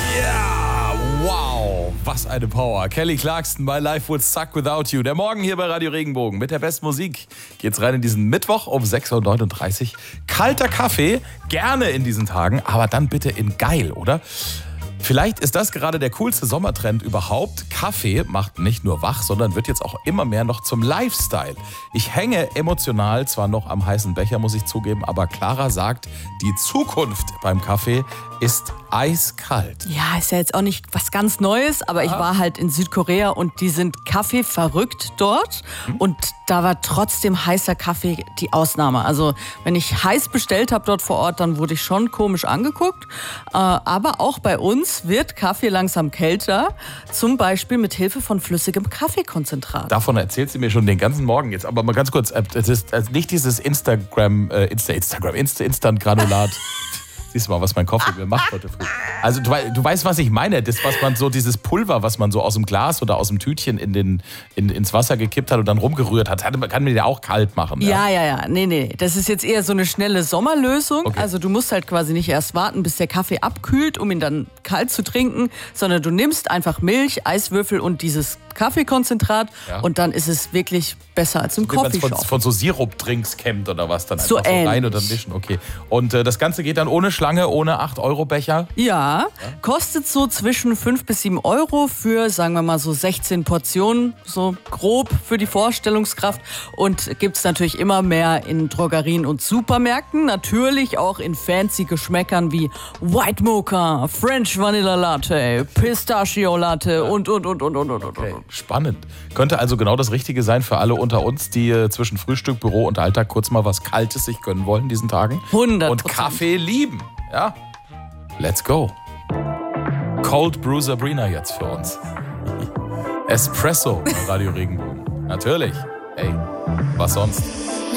Ja, wow, was eine Power. Kelly Clarkson, My Life Would Suck Without You. Der Morgen hier bei Radio Regenbogen mit der besten Musik. Geht's rein in diesen Mittwoch um 6.39 Uhr. Kalter Kaffee, gerne in diesen Tagen, aber dann bitte in geil, oder? Vielleicht ist das gerade der coolste Sommertrend überhaupt. Kaffee macht nicht nur wach, sondern wird jetzt auch immer mehr noch zum Lifestyle. Ich hänge emotional zwar noch am heißen Becher, muss ich zugeben, aber Clara sagt, die Zukunft beim Kaffee ist eiskalt. Ja, ist ja jetzt auch nicht was ganz Neues, aber ich war halt in Südkorea und die sind Kaffee verrückt dort. Und da war trotzdem heißer Kaffee die Ausnahme. Also wenn ich heiß bestellt habe dort vor Ort, dann wurde ich schon komisch angeguckt. Aber auch bei uns wird Kaffee langsam kälter, zum Beispiel mit Hilfe von flüssigem Kaffeekonzentrat. Davon erzählt sie mir schon den ganzen Morgen jetzt. Aber mal ganz kurz, es ist nicht dieses Instant-Granulat. Siehst du mal, was mein Koffer mir macht heute früh. Also du weißt, was ich meine. Das, was man so, dieses Pulver, was man so aus dem Glas oder aus dem Tütchen ins Wasser gekippt hat und dann rumgerührt hat, kann man ja auch kalt machen. Ja. Nee. Das ist jetzt eher so eine schnelle Sommerlösung. Okay. Also du musst halt quasi nicht erst warten, bis der Kaffee abkühlt, um ihn dann kalt zu trinken, sondern du nimmst einfach Milch, Eiswürfel und dieses Kaffeekonzentrat und dann ist es wirklich besser als im Coffeeshop. Von so Sirup-Drinks kennt oder was, dann einfach so rein und dann mischen. Okay. Und das Ganze geht dann ohne Schlange, ohne 8-Euro-Becher? Ja, kostet so zwischen 5 bis 7 Euro für, sagen wir mal so 16 Portionen, so grob für die Vorstellungskraft. Und gibt's natürlich immer mehr in Drogerien und Supermärkten, natürlich auch in fancy Geschmäckern wie White Mocha, French Vanilla Latte, Pistachio Latte und. Okay, spannend. Könnte also genau das Richtige sein für alle unter uns, die zwischen Frühstück, Büro und Alltag kurz mal was Kaltes sich gönnen wollen in diesen Tagen. 100%. Und Kaffee lieben. Ja, let's go. Cold Brew Sabrina jetzt für uns. Espresso bei Radio Regenbogen. Natürlich. Hey, was sonst?